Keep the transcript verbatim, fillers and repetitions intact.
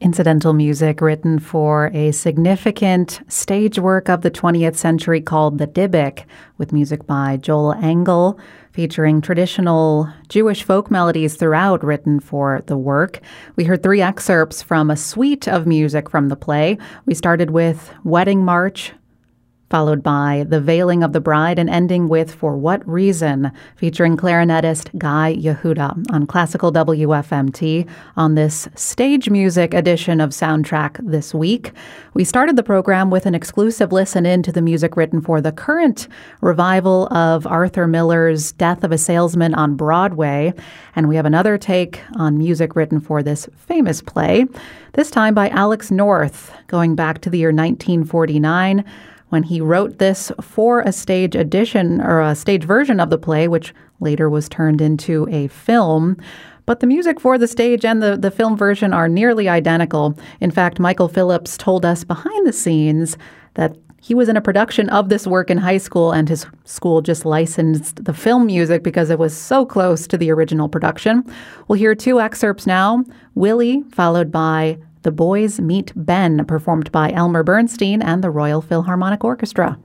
incidental music written for a significant stage work of the twentieth century called The Dybbuk, with music by Joel Engel, featuring traditional Jewish folk melodies throughout written for the work. We heard three excerpts from a suite of music from the play. We started with Wedding March, followed by The Veiling of the Bride, and ending with For What Reason, featuring clarinetist Guy Yehuda on Classical W F M T on this stage music edition of Soundtrack This Week. We started the program with an exclusive listen-in to the music written for the current revival of Arthur Miller's Death of a Salesman on Broadway, and we have another take on music written for this famous play, this time by Alex North, going back to the year nineteen forty-nine, when he wrote this for a stage edition or a stage version of the play, which later was turned into a film. But the music for the stage and the, the film version are nearly identical. In fact, Michael Phillips told us behind the scenes that he was in a production of this work in high school, and his school just licensed the film music because it was so close to the original production. We'll hear two excerpts now, Willie, followed by The Boys Meet Ben, performed by Elmer Bernstein and the Royal Philharmonic Orchestra.